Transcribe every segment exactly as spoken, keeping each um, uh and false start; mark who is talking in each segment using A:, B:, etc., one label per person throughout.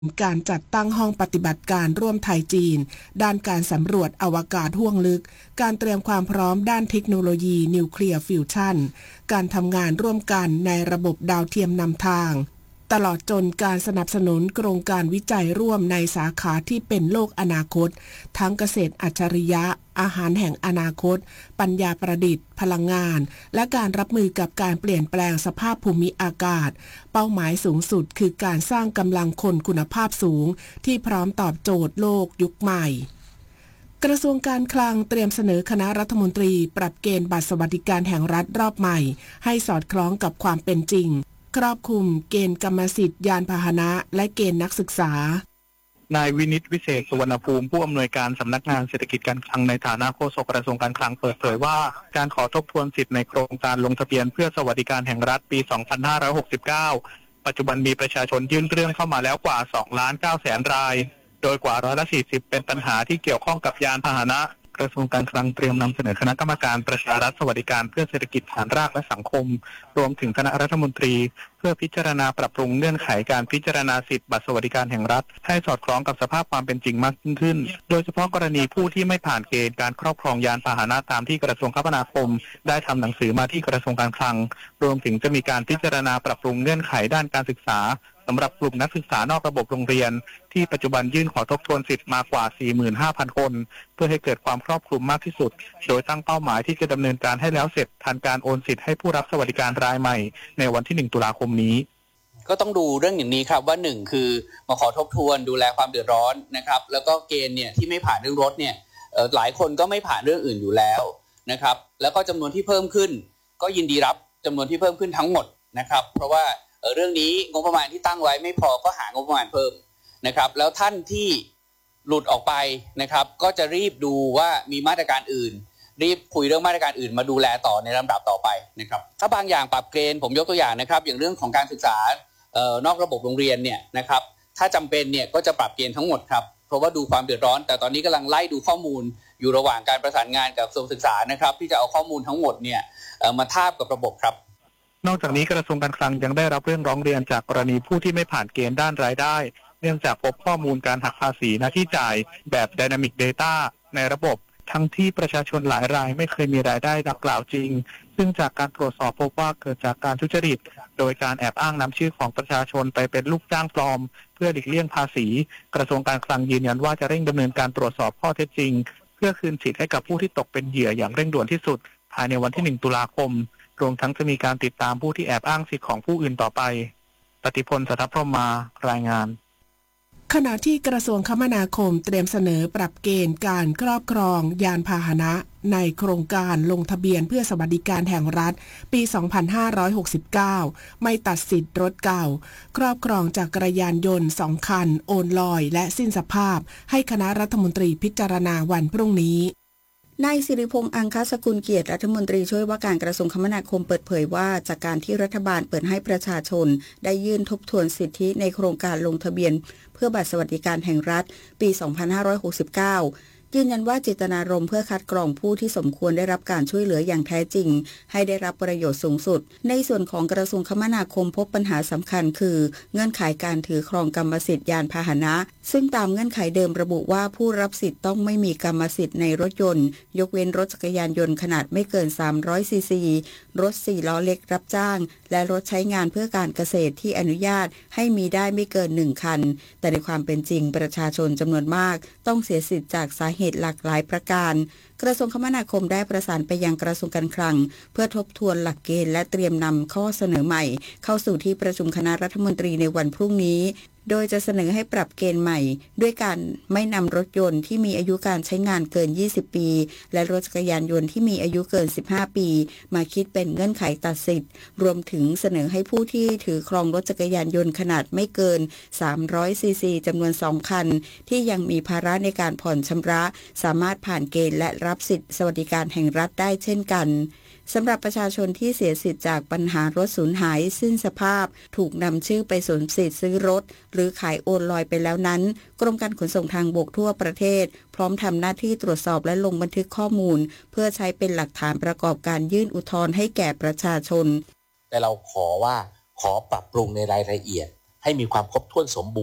A: การจัดตั้งห้องปฏิบัติการร่วมไทยจีนด้านการสำรวจอวกาศห้วงลึกการเตรียมความพร้อมด้านเทคโนโลยีนิวเคลียร์ฟิวชั่นการทำงานร่วมกันในระบบดาวเทียมนำทางตลอดจนการสนับสนุนโครงการวิจัยร่วมในสาขาที่เป็นโลกอนาคตทั้งเกษตรอัจฉริยะอาหารแห่งอนาคตปัญญาประดิษฐ์พลังงานและการรับมือกับการเปลี่ยนแปลงสภาพภูมิอากาศเป้าหมายสูงสุดคือการสร้างกำลังคนคุณภาพสูงที่พร้อมตอบโจทย์โลกยุคใหม่กระทรวงการคลังเตรียมเสนอคณะรัฐมนตรีปรับเกณฑ์บัตรสวัสดิการแห่งรัฐรอบใหม่ให้สอดคล้องกับความเป็นจริงครอบคลุมเกณฑ์กรรมสิทธิ์ยานพาหนะและเกณฑ์นักศึกษาน
B: ายวินิตวิเศษสุวรรณภูมิผู้อำนวยการสำนักงานเศรษฐกิจการคลังในฐานะโฆษกกระทรวงการคลังเปิดเผยว่าการขอทบทวนสิทธิ์ในโครงการลงทะเบียนเพื่อสวัสดิการแห่งรัฐปี สองพันห้าร้อยหกสิบเก้า ปัจจุบันมีประชาชนยื่นเรื่องเข้ามาแล้วกว่า สองล้านเก้าแสน รายโดยกว่าร้อยละสี่สิบเป็นปัญหาที่เกี่ยวข้องกับยานพาหนะกระทรวงการคลังเตรียมนำเสนอคณะกรรมการประชารัฐสวัสดิการเพื่อเศรษฐกิจฐานรากและสังคมรวมถึงคณะรัฐมนตรีเพื่อพิจารณาปรับปรุงเงื่อนไขการพิจารณาสิทธิบัตรสวัสดิการแห่งรัฐให้สอดคล้องกับสภาพความเป็นจริงมากยิ่งขึ้นโดยเฉพาะกรณีผู้ที่ไม่ผ่านเกณฑ์การครอบครองยานพาหนะตามที่กระทรวงคมนาคมได้ทำหนังสือมาที่กระทรวงการคลังรวมถึงจะมีการพิจารณาปรับปรุงเงื่อนไขด้านการศึกษาสำหรับกลุ่มนักศึกษานอกระบบโรงเรียนที่ปัจจุบันยื่นขอทบทวนสิทธิ์มากว่า สี่หมื่นห้าพัน คนเพื่อให้เกิดความครอบคลุมมากที่สุดโดยตั้งเป้าหมายที่จะดำเนินการให้แล้วเสร็จทันการโอนสิทธิ์ให้ผู้รับสวัสดิการรายใหม่ในวันที่หนึ่งตุลาคมนี้
C: ก็ต้องดูเรื่องอย่างนี้ครับว่าหนึ่งคือมาขอทบทวนดูแลความเดือดร้อนนะครับแล้วก็เกณฑ์เนี่ยที่ไม่ผ่านเรื่องรถเนี่ยหลายคนก็ไม่ผ่านเรื่องอื่นอยู่แล้วนะครับแล้วก็จำนวนที่เพิ่มขึ้นก็ยินดีรับจำนวนที่เพิ่มขึ้นทั้งหมดนะครับเพราะว่าเรื่องนี้งบประมาณที่ตั้งไว้ไม่พอก็หางบประมาณเพิ่มนะครับแล้วท่านที่หลุดออกไปนะครับก็จะรีบดูว่ามีมาตรการอื่นรีบคุยเรื่องมาตรการอื่นมาดูแลต่อในลำดับต่อไปนะครับถ้าบางอย่างปรับเกณฑ์ผมยกตัวอย่างนะครับอย่างเรื่องของการศึกษานอกระบบโรงเรียนเนี่ยนะครับถ้าจำเป็นเนี่ยก็จะปรับเกณฑ์ทั้งหมดครับเพราะว่าดูความเดือดร้อนแต่ตอนนี้กำลังไล่ดูข้อมูลอยู่ระหว่างการประสานงานกับกระทรวงศึกษานะครับที่จะเอาข้อมูลทั้งหมดเนี่ยมาทาบกับระบบครับ
B: นอกจากนี้กระทรวงการคลังยังได้รับเรื่องร้องเรียนจากกรณีผู้ที่ไม่ผ่านเกณฑ์ด้านรายได้เนื่องจากพบข้อมูลการหักภาษีหน้าที่จ่ายแบบ Dynamic Data ในระบบทั้งที่ประชาชนหลายรายไม่เคยมีรายได้ดังกล่าวจริงซึ่งจากการตรวจสอบพบว่าเกิดจากการทุจริตโดยการแอบอ้างนำชื่อของประชาชนไปเป็นลูกจ้างปลอมเพื่อหลีกเลี่ยงภาษีกระทรวงการคลังยืนยันว่าจะเร่งดำเนินการตรวจสอบข้อเท็จจริงเพื่อคืนสิทธิ์ให้กับผู้ที่ตกเป็นเหยื่ออย่างเร่งด่วนที่สุดภายในวันที่หนึ่งตุลาคมรวมทั้งจะมีการติดตามผู้ที่แอบอ้างสิทธิของผู้อื่นต่อไปปฏิพล สัทธพรหมมารายงาน
A: ขณะที่กระทรวงคมนาคมเตรียมเสนอปรับเกณฑ์การครอบครองยานพาหนะในโครงการลงทะเบียนเพื่อสวัสดิการแห่งรัฐปี สองพันห้าร้อยหกสิบเก้า ไม่ตัดสิทธิ์รถเก่าครอบครองจักรยานยนต์สองคันโอนลอยและสิ้นสภาพให้คณะรัฐมนตรีพิจารณาวันพรุ่งนี้
D: นายสิริพงษ์อังคสกุลเกียรติรัฐมนตรีช่วยว่าการกระทรวงคมนาคมเปิดเผยว่าจากการที่รัฐบาลเปิดให้ประชาชนได้ยื่นทบทวนสิทธิในโครงการลงทะเบียนเพื่อบัตรสวัสดิการแห่งรัฐปี สองพันห้าร้อยหกสิบเก้า ยืนยันว่าเจตนารมณ์เพื่อคัดกรองผู้ที่สมควรได้รับการช่วยเหลืออย่างแท้จริงให้ได้รับประโยชน์สูงสุดในส่วนของกระทรวงคมนาคมพบปัญหาสำคัญคือเงื่อนไขการถือครองกรรมสิทธิ์ยานพาหนะซึ่งตามเงื่อนไขเดิมระบุว่าผู้รับสิทธิ์ต้องไม่มีกรรมสิทธิ์ในรถยนต์ยกเว้นรถจักรยานยนต์ขนาดไม่เกินสามร้อยซีซีรถสี่ล้อเล็กรับจ้างและรถใช้งานเพื่อการเกษตรที่อนุญาตให้มีได้ไม่เกินหนึ่งคันแต่ในความเป็นจริงประชาชนจำนวนมากต้องเสียสิทธิ์จากสาเหตุหลากหลายประการกระทรวงคมนาคมได้ประสานไปยังกระทรวงการคลังเพื่อทบทวนหลักเกณฑ์และเตรียมนำข้อเสนอใหม่เข้าสู่ที่ประชุมคณะรัฐมนตรีในวันพรุ่งนี้โดยจะเสนอให้ปรับเกณฑ์ใหม่ด้วยการไม่นำรถยนต์ที่มีอายุการใช้งานเกินยี่สิบปีและรถจักรยานยนต์ที่มีอายุเกินสิบห้าปีมาคิดเป็นเงื่อนไขตัดสิทธิ์รวมถึงเสนอให้ผู้ที่ถือครองรถจักรยานยนต์ขนาดไม่เกินสามร้อยซีซีจำนวนสองคันที่ยังมีภาระในการผ่อนชำระสามารถผ่านเกณฑ์และรับสิทธิสวัสดิการแห่งรัฐได้เช่นกันสำหรับประชาชนที่เสียสิทธิ์จากปัญหารถสูญหายสิ้นสภาพถูกนำชื่อไปสวมสิทธิ์ซื้อรถหรือขายโอนลอยไปแล้วนั้นกรมการขนส่งทางบกทั่วประเทศพร้อมทำหน้าที่ตรวจสอบและลงบันทึกข้อมูลเพื่อใช้เป็นหลักฐานประกอบการยื่นอุทธรณ์ให้แก่ประชาชน
E: แต่เราขอว่าขอปรับปรุงในรายละเอียดให้มีความครบถ้วนสมบูรณ์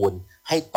E: ให้